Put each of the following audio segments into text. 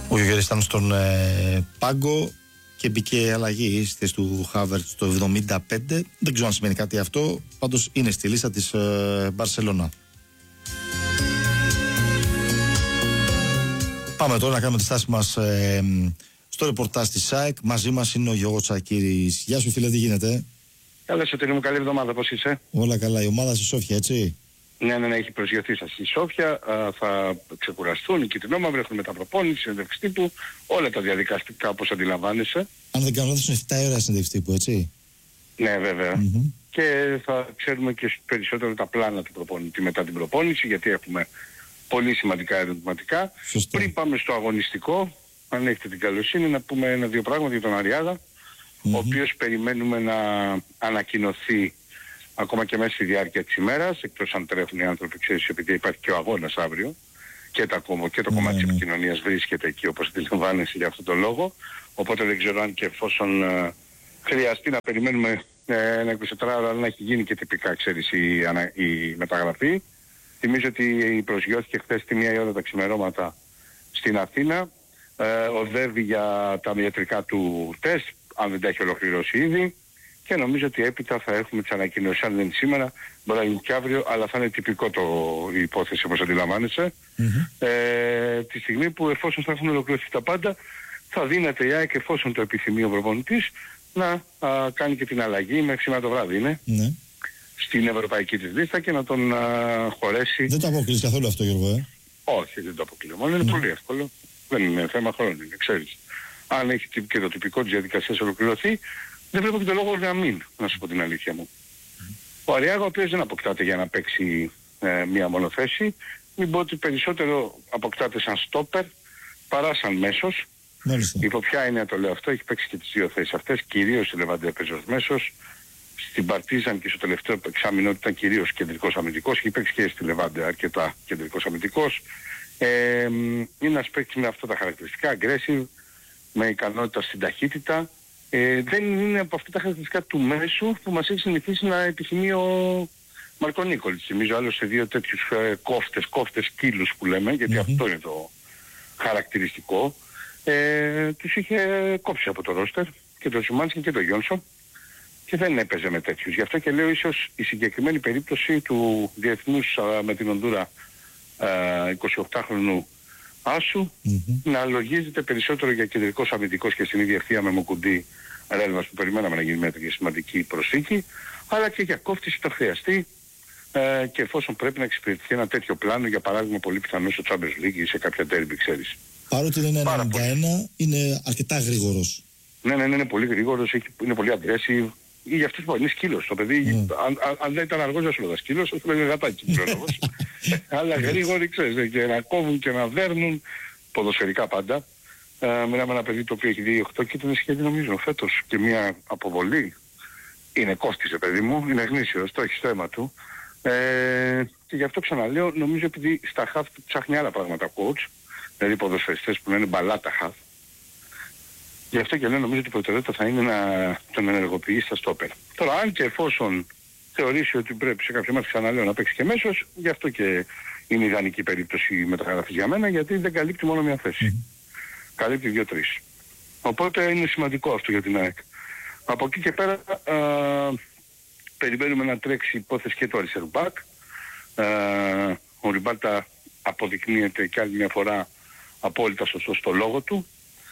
Ο Γιωγέρης ήταν στον πάγκο και μπήκε αλλαγή στη θέση του Χάβερτς το 75. Δεν ξέρω αν σημαίνει κάτι αυτό. Πάντως είναι στη λίστα της Μπαρσελόνα. Πάμε τώρα να κάνουμε τη στάση μας στο ρεπορτάζ της ΣΑΕΚ. Μαζί μας είναι ο Γιώργος Τσακύρης. Γεια σου φίλε, τι γίνεται? Καλά Σωτήρη μου, καλή εβδομάδα, πώς είσαι? Όλα καλά, η ομάδα στη Σόφια, έτσι? Ναι, έχει προσγειωθεί στη Σόφια, θα ξεκουραστούν, οι κυτρινόμαυροι έχουν μεταπροπόνηση, συνέντευξη τύπου, όλα τα διαδικαστικά όπως αντιλαμβάνεσαι. Αν δεν κάνω λάθος είναι 7 ώρα συνέντευξη τύπου, έτσι? Ναι, βέβαια. Και θα ξέρουμε και περισσότερο τα πλάνα του προπονητή μετά την προπόνηση, γιατί έχουμε πολύ σημαντικά ερωτηματικά. Πριν πάμε στο αγωνιστικό, αν έχετε την καλοσύνη, να πούμε ένα-δύο πράγματα για τον Αριάδα, ο οποίος περιμένουμε να ανακοινωθεί ακόμα και μέσα στη διάρκεια της ημέρας, εκτός αν τρέχουν οι άνθρωποι, ξέρεις, επειδή υπάρχει και ο αγώνας αύριο και το κομμάτι της επικοινωνίας βρίσκεται εκεί, όπως αντιλαμβάνεσαι, για αυτόν τον λόγο. Οπότε δεν ξέρω αν και εφόσον χρειαστεί να περιμένουμε ένα 24ωρο να έχει γίνει και τυπικά, ξέρεις, η μεταγραφή. Θυμίζω ότι προσγειώθηκε χθες τη 1 η ώρα τα ξημερώματα στην Αθήνα. Οδεύει για τα ιατρικά του τεστ, αν δεν τα έχει ολοκληρώσει ήδη. Και νομίζω ότι έπειτα θα έχουμε τις ανακοινώσεις. Αν δεν είναι σήμερα, μπορεί να είναι και αύριο, αλλά θα είναι τυπικό η υπόθεση, όπως αντιλαμβάνεσαι. Τη στιγμή που εφόσον θα έχουν ολοκληρωθεί τα πάντα, θα δίνεται η ΑΕΚ, εφόσον το επιθυμεί ο προπονητής, να κάνει και την αλλαγή μέχρι σήμερα το βράδυ είναι. Στην ευρωπαϊκή της λίστα και να τον χωρέσει. Δεν το αποκλείεις καθόλου αυτό, Γιώργο, Όχι, δεν το αποκλείω. Μόνο είναι πολύ εύκολο. Δεν είναι θέμα χρόνου, ξέρεις. Αν έχει και το τυπικό της διαδικασίας ολοκληρωθεί, δεν βλέπω και το λόγο να μην, να σου πω την αλήθεια μου. Ο Αριάγα, ο οποίος δεν αποκτάται για να παίξει μία μόνο θέση, μην πω ότι περισσότερο αποκτάται σαν στόπερ παρά σαν μέσος. Υπό ποια έννοια το λέω αυτό, έχει παίξει και τις δύο θέσεις αυτές, κυρίως στη Λεβάντε έπαιζε ως μέσος, στην Παρτίζαν και στο τελευταίο εξάμηνο ήταν κυρίως κεντρικός αμυντικός, έχει παίξει και στη Λεβάντε αρκετά κεντρικός αμυντικός. Είναι ένας παίκτης με αυτά τα χαρακτηριστικά, aggressive, με ικανότητα στην ταχύτητα. Δεν είναι από αυτά τα χαρακτηριστικά του μέσου που μας έχει συνηθίσει να επιθυμεί ο Μαρκονίκολης. Θυμίζω άλλο σε δύο τέτοιους κόφτες κύλους που λέμε, γιατί αυτό είναι το χαρακτηριστικό. Τους είχε κόψει από το ρόστερ και τον Σιμάνσκι και τον Γιόνσον και δεν έπαιζε με τέτοιους. Γι' αυτό και λέω ίσως η συγκεκριμένη περίπτωση του διεθνούς με την Ονδούρα 28χρονου Άσου να λογίζεται περισσότερο για κεντρικός αμυντικός και στην ίδια ευθεία με Μοκουντή Ρέλβας που περιμέναμε να γίνει μια τέτοια σημαντική προσθήκη, αλλά και για κόφτηση το χρειαστεί και εφόσον πρέπει να εξυπηρετηθεί ένα τέτοιο πλάνο, για παράδειγμα πολύ πιθανό στο Champions League ή σε κάποια derby, ξέρεις. Παρότι δεν είναι 91, είναι αρκετά γρήγορος. Ναι, είναι πολύ γρήγορος, είναι πολύ aggressive. Ή για αυτούς που είναι σκύλος. Το παιδί, αν δεν ήταν αργός δεν σου λέγα σκύλος, θα σου λέγα γατάκι πρόλογος. Αλλά γρήγοροι, ξέρεις, και να κόβουν και να δέρνουν, ποδοσφαιρικά πάντα. Μιλάμε ένα παιδί το οποίο έχει δει 8 κίτρινες σχέδια νομίζω φέτος και μια αποβολή. Είναι κόστισε παιδί μου, είναι γνήσιος, το έχει στο αίμα του. Και γι' αυτό ξαναλέω, νομίζω επειδή στα χαφ ψάχνει άλλα πράγματα coach, δηλαδή ποδοσφαιριστές που είναι μπαλάτα χαφ. Γι' αυτό και λέω νομίζω ότι η προτεραιότητα θα είναι να τον ενεργοποιήσει στα στόπερ. Τώρα αν και εφόσον θεωρήσει ότι πρέπει σε κάποιο μάτι ξαναλέω να παίξει και μέσος, γι' αυτό και είναι ιδανική περίπτωση μεταγραφής για μένα, γιατί δεν καλύπτει μόνο μια θέση. Καλύπτει 2-3. Οπότε είναι σημαντικό αυτό για την ΑΕΚ. Από εκεί και πέρα περιμένουμε να τρέξει υπόθεση και το αριστερού μπακ. Ο Ριμπάλτα αποδεικνύεται και άλλη μια φορά απόλυτα σωστό στο λόγο του.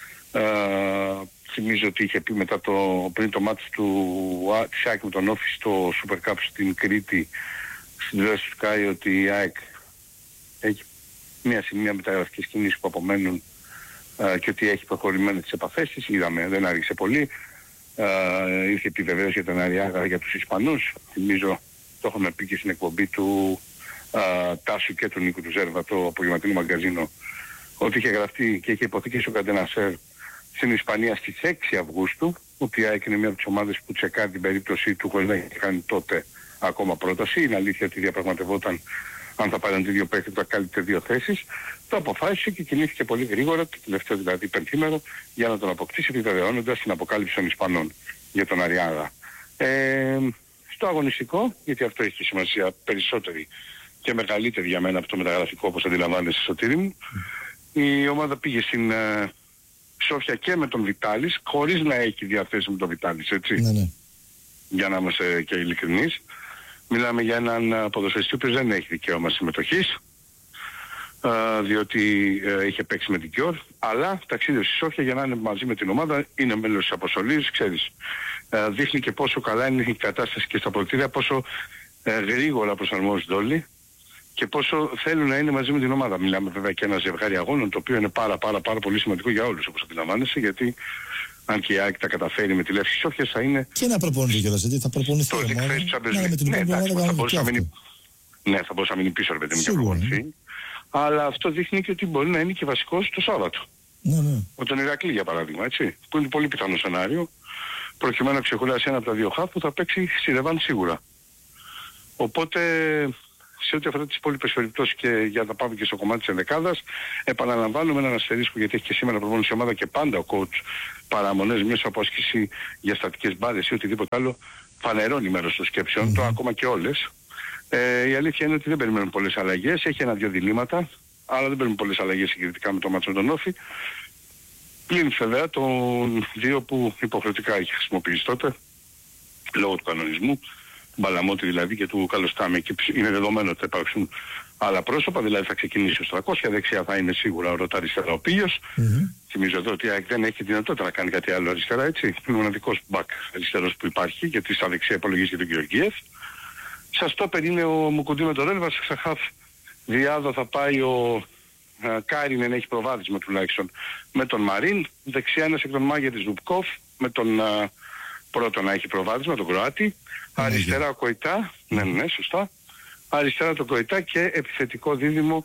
Θυμίζω ότι είχε πει μετά πριν το μάτς της ΑΕΚ με τον Όφη στο Super Cup στην Κρήτη στην τηλεόραση του Sky ότι η ΑΕΚ έχει μια σημεία μεταγραφικές κινήσεις που απομένουν και ότι έχει προχωρημένες τις επαφές της. Είδαμε, δεν άργησε πολύ. Ήρθε επιβεβαίωση για τον Αριάγα για τους Ισπανούς. Θυμίζω, το έχουμε πει και στην εκπομπή του Τάσου και του Νίκου του Ζέρβα, το απογευματινό μαγκαζίνο, ότι είχε γραφτεί και είχε υποθεί στο Καντενασέρ στην Ισπανία στις 6 Αυγούστου, ότι έκανε μια από τις ομάδες που τσεκάρει την περίπτωση του χωρίς να είχε κάνει τότε ακόμα πρόταση. Είναι αλήθεια ότι διαπραγματευόταν αν θα πάρουν το ίδιο παίκτη που θα κάλυπτε δύο θέσεις. Το αποφάσισε και κινήθηκε πολύ γρήγορα, το τελευταίο δηλαδή πενθήμερο, για να τον αποκτήσει, επιβεβαιώνοντας την αποκάλυψη των Ισπανών για τον Αριάγα. Στο αγωνιστικό, γιατί αυτό έχει σημασία περισσότερη και μεγαλύτερη για μένα από το μεταγραφικό, όπως αντιλαμβάνεσαι Σωτήρη μου, Η ομάδα πήγε στην Σόφια και με τον Βιτάλης, χωρίς να έχει διαθέσιμο τον Βιτάλης, έτσι. Ναι. Για να είμαστε και ειλικρινείς. Μιλάμε για έναν ποδοσφαιριστή που δεν έχει δικαίωμα συμμετοχής, διότι είχε παίξει με την Κιόρ, αλλά ταξίδευε στη Σόφια για να είναι μαζί με την ομάδα, είναι μέλος της αποστολής, ξέρεις. Δείχνει και πόσο καλά είναι η κατάσταση και στα αποδυτήρια, πόσο γρήγορα προσαρμόζονται όλοι και πόσο θέλουν να είναι μαζί με την ομάδα. Μιλάμε βέβαια και ένα ζευγάρι αγώνων, το οποίο είναι πάρα πολύ σημαντικό για όλους, όπως αντιλαμβάνεσαι, γιατί αν και η ΑΕΚ τα καταφέρει με τη Λεύση Σόφιας θα είναι... Και να προπονηθεί κιόλας, γιατί θα προπονηθεί η ομάδα. Ναι, θα μπορούσε να μείνει πίσω, ρε παιδί μου, και προπονηθεί. Αλλά αυτό δείχνει και ότι μπορεί να είναι και βασικός το Σάββατο. Ναι. Με τον Ηρακλή, για παράδειγμα, έτσι. Που είναι πολύ πιθανό σενάριο, προκειμένου να ξεκουράσει ένα από τα δύο χαφ που θα παίξει στη Ρεβάν σίγουρα. Οπότε, σε ό,τι αφορά τις υπόλοιπες περιπτώσεις και για να πάμε και στο κομμάτι της ενδεκάδας, επαναλαμβάνουμε έναν αστερίσκο, γιατί έχει και σήμερα προπόνηση ομάδα και πάντα ο coach παραμονές μέσα από άσκηση για στατικές μπάλες ή οτιδήποτε άλλο φανερώνει μέρος των σκέψεων, το ακόμα και όλες. Η αλήθεια είναι ότι δεν περιμένουν πολλές αλλαγές, έχει ένα-δυο διλήμματα, αλλά δεν περιμένουν πολλές αλλαγές συγκριτικά με το μάτσο με τον Όφη. Πλην βέβαια των δύο που υποχρεωτικά έχει χρησιμοποιήσει τότε, λόγω του κανονισμού, του Μπαλαμότη δηλαδή και του Καλοστάμι, και είναι δεδομένο ότι θα υπάρξουν άλλα πρόσωπα, δηλαδή θα ξεκινήσει ο 300, δεξιά θα είναι σίγουρα ο Ρωταριστερά ο Πίλιος. Θυμίζω εδώ ότι δεν έχει δυνατότητα να κάνει κάτι άλλο αριστερά, έτσι. Είναι ο μοναδικός μπακ αριστερός που υπάρχει, γιατί στα δεξιά υπολογίζει και τον Γεωργιέφ. Στα στόπερ είναι ο Μουκουντή με τον Ρέλβα, στα χαφ διάδο θα πάει ο Κάρινεν, έχει προβάδισμα τουλάχιστον, με τον Μαρίν. Δεξιά ένας εκ των Μάγια της Ζουπκόφ, με τον πρώτο να έχει προβάδισμα, τον Κροάτη. Αριστερά ο Κοϊτά, ναι, σωστά. Αριστερά το Κοϊτά και επιθετικό δίδυμο,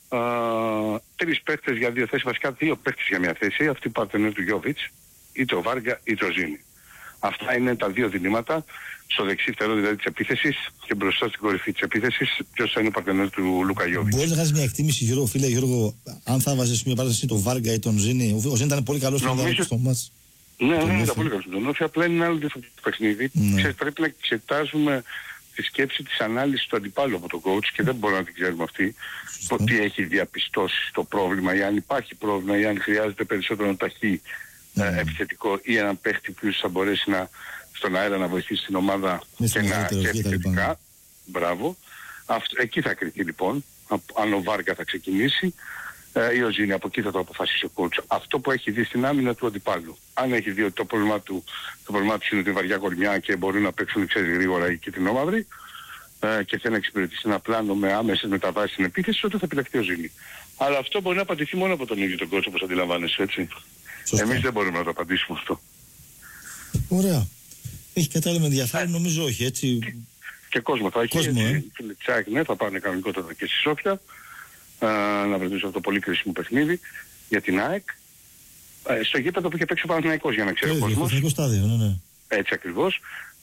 τρεις παίκτες για δύο θέσεις, βασικά δύο παίκτες για μια θέση, αυτή παρτενέρ του Γιώβιτς, είτε ο Βάργα είτε ο Ζήνη. Αυτά είναι τα δύο διλήμματα, στο δεξί φτερό δηλαδή της επίθεσης και μπροστά στην κορυφή της επίθεσης, ποιος θα είναι ο παρτενέρ του Λούκα Γιώβιτς. Μπορείς να κάνεις μια εκτίμηση, Γιώργο, φίλε Γιώργο, αν θα βάζεις μια παράσταση τον Βάργα ή τον Ζήνη? Ο Ζήνη ήταν πολύ καλός στο μάτς. Ναι, ήταν πολύ καλός στον Όφη, απλά είναι ένα άλλο διαφορετικό παιχνίδι. Πρέπει να εξετάζουμε τη σκέψη της ανάλυσης του αντιπάλου από τον coach και δεν μπορούμε να την ξέρουμε αυτή, το τι έχει διαπιστώσει το πρόβλημα ή αν υπάρχει πρόβλημα ή αν χρειάζεται περισσότερο ταχύ επιθετικό ή έναν παίχτη που θα μπορέσει στον αέρα να βοηθήσει την ομάδα και επιθετικά. Μπράβο. Εκεί θα κρυθεί λοιπόν, αν ο Βάργα θα ξεκινήσει ή ο Ζήνη, από εκεί θα το αποφασίσει ο coach. Αυτό που έχει δει στην άμυνα του αντιπάλου. Αν έχει δει ότι το πρόβλημα του είναι την βαριά κορμιά και μπορεί να παίξουν γρήγορα και την όμαυρη και θέλει να εξυπηρετήσει ένα πλάνο με άμεσες μεταβάσεις στην επίθεση, τότε θα επιλεχθεί ο Ζήνη. Αλλά αυτό μπορεί να απαντηθεί μόνο από τον ίδιο τον coach, όπως αντιλαμβάνεσαι, έτσι. Εμείς δεν μπορούμε να το απαντήσουμε αυτό. Ωραία. Έχει κατάλληλο ενδιαφέρον, νομίζω όχι, έτσι. Και κόσμο θα έχει. Ναι, θα πάνε κανονικότατα και στη Σόφια. Να βρεθούν αυτό το πολύ κρίσιμο παιχνίδι για την ΑΕΚ. Στο γήπεδο που είχε παίξει ο Παναθηναϊκός, για να ξέρει ο κόσμος. Ναι. Έτσι ακριβώς.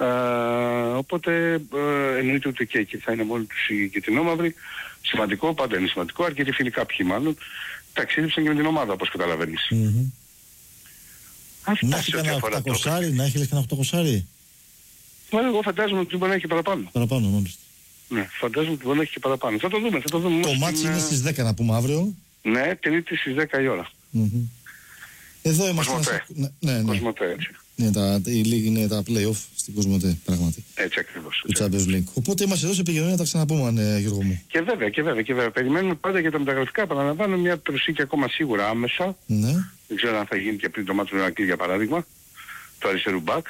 Οπότε εννοείται ότι και εκεί θα είναι μόνοι τους και την όμαυρη. Σημαντικό, πάντα είναι σημαντικό, αρκετοί φίλοι κάποιοι μάλλον ταξίδεψαν και με την ομάδα, όπως καταλαβαίνεις. Να έχει κανένα 800, να έχει κανένα 800. Εγώ φαντάζομαι ότι μπορεί να έχει παραπάνω. Παραπάνω, μάλιστα. Ναι, φαντάζομαι ότι μπορεί να έχει και παραπάνω. Θα το δούμε. Το μάτς είναι στις 10 να πούμε αύριο. Ναι, Τρίτη στις 10 η ώρα. Εδώ είμαστε. Κοσμοτέ, έτσι. Ναι, η Λίγη είναι τα play-off στην Κοσμοτέ, πράγματι. Έτσι ακριβώς. Το Champions League. Οπότε είμαστε εδώ σε επικοινωνία να τα ξαναπούμε, Γιώργο μου. Και βέβαια. Περιμένουμε πάντα για τα μεταγραφικά. Επαναλαμβάνω μια προσήκη ακόμα σίγουρα άμεσα. Ναι. Δεν ξέρω αν θα γίνει και πριν το μάτσο του Ηρακλή, για παράδειγμα. Το αριστερού μπακ.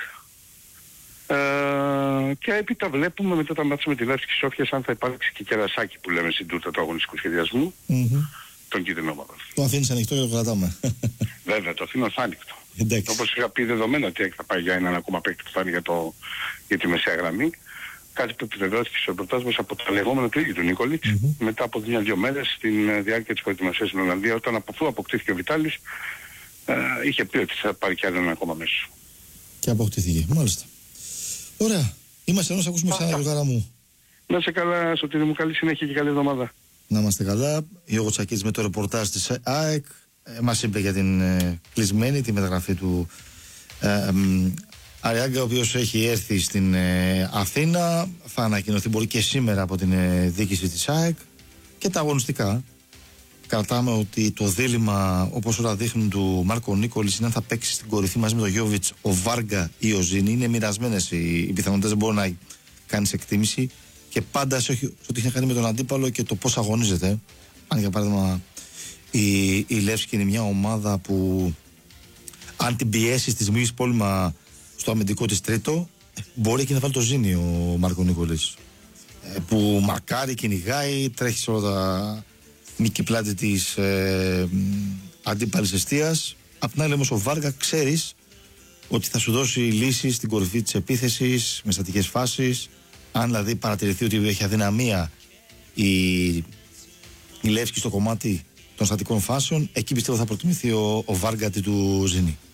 Και έπειτα βλέπουμε μετά τα μάτια με τη Λεύση και Σόφια αν θα υπάρξει και κερασάκι που λέμε στην τούτα του αγωνιστικού σχεδιασμού των κίτρινων ομάδων. Το αφήνεις ανοιχτό και το κρατάμε. Βέβαια, το αφήνω ανοιχτό. Όπως είχα πει, δεδομένα ότι θα πάει για έναν ακόμα παίκτη που θα είναι για τη μεσαία γραμμή. Κάτι που επιβεβαιώθηκε στο ρεπορτάζ μας από τα λεγόμενα του ίδιου του Νίκολιτς μετά από 1-2 μέρες στην διάρκεια της προετοιμασίας στην Ολλανδία, όταν αφού αποκτήθηκε ο Βιτάλης είχε πει ότι θα πάρει κι έναν ακόμα μέσο. Και αποκτήθηκε, μάλιστα. Ωραία. Είμαστε εδώ να ακούσουμε ξανά, Γιώργαρα μου. Να είσαι καλά, Σωτήρη μου, καλή συνέχεια και καλή εβδομάδα. Να είμαστε καλά. Γιώργο Τσακίδης με το ρεπορτάζ της ΑΕΚ. Μας είπε για την κλεισμένη, τη μεταγραφή του Αριάγκα, ο οποίος έχει έρθει στην Αθήνα. Θα ανακοινωθεί μπορεί και σήμερα από την διοίκηση της ΑΕΚ. Και τα αγωνιστικά κρατάμε ότι το δίλημμα, όπως όλα δείχνουν, του Μάρκο Νίκολης είναι αν θα παίξει στην κορυφή μαζί με τον Γιόβιτς ο Βάργα ή ο Ζήνη. Είναι μοιρασμένες οι πιθανότητες, δεν μπορεί να κάνεις εκτίμηση. Και πάντα σε ό,τι έχει να κάνει με τον αντίπαλο και το πώς αγωνίζεται. Αν για παράδειγμα η Λεύσκη είναι μια ομάδα που αν την πιέσει τη δημιουργήσει πρόβλημα στο αμυντικό της τρίτο, μπορεί και να βάλει το Ζήνη ο Μάρκο Νίκολης. Που μαρκάρει, κυνηγάει, τρέχει σε όλα τα μήκη πλάτη της αντίπαλης εστίας. Απ' την άλλη όμως ο Βάργα ξέρεις ότι θα σου δώσει λύσεις στην κορυφή της επίθεσης, με στατικές φάσεις. Αν δηλαδή παρατηρηθεί ότι έχει αδυναμία η Λεύσκη στο κομμάτι των στατικών φάσεων, εκεί πιστεύω θα προτιμηθεί ο Βάργα του Ζήνη.